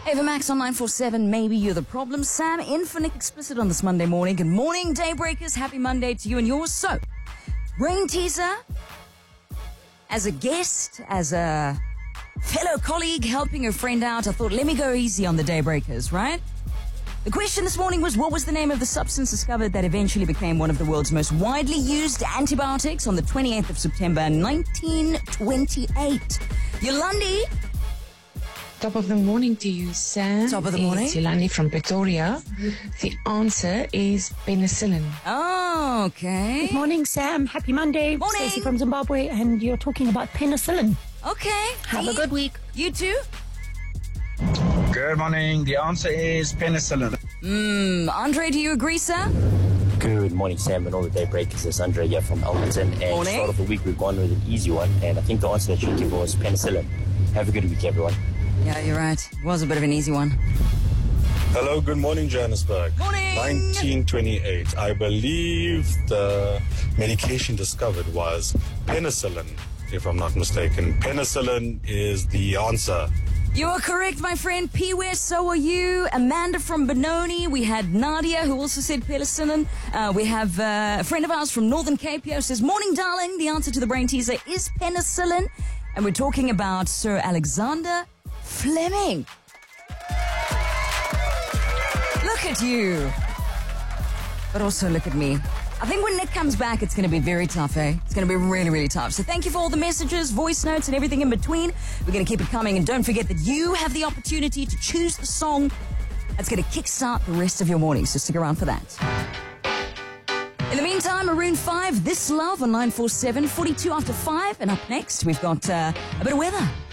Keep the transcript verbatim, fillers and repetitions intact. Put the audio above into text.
Ava Max on nine four seven, maybe you're the problem. Sam, Infinite Explicit on this Monday morning. Good morning, Daybreakers. Happy Monday to you and yours. So, Brain Teaser, as a guest, as a fellow colleague helping a friend out, I thought, let me go easy on the Daybreakers, right? The question this morning was, what was the name of the substance discovered that eventually became one of the world's most widely used antibiotics on the twenty-eighth of September, nineteen twenty-eight? Yolandi? Top of the morning to you, Sam. Top of the morning. It's Yolandi from Pretoria. The answer is penicillin. Oh, okay. Good morning, Sam. Happy Monday. Morning. Stacey from Zimbabwe, and you're talking about penicillin. Okay. Have a good week. You too? Good morning. The answer is penicillin. Hmm. Andre, do you agree, sir? Good morning, Sam, and all the Daybreakers. It's Andre here from Alberton. And Morning. start of the week, we've gone with an easy one, and I think the answer that you give was penicillin. Have a good week, everyone. Yeah, you're right. It was a bit of an easy one. Hello, good morning, Johannesburg. Morning. nineteen twenty-eight. I believe the medication discovered was penicillin, if I'm not mistaken. Penicillin is the answer. You are correct, my friend. P. West, so are you. Amanda from Benoni. We had Nadia, who also said penicillin. Uh, we have uh, a friend of ours from Northern Cape here who says, morning, darling. The answer to the brain teaser is penicillin. And we're talking about Sir Alexander Fleming. Look at you. But also look at me. I think when Nick comes back, it's going to be very tough, eh? It's going to be really, really tough. So thank you for all the messages, voice notes, and everything in between. We're going to keep it coming. And don't forget that you have the opportunity to choose the song that's going to kickstart the rest of your morning. So stick around for that. In the meantime, Maroon five, This Love on nine four seven, forty-two after five. And up next, we've got uh, a bit of weather.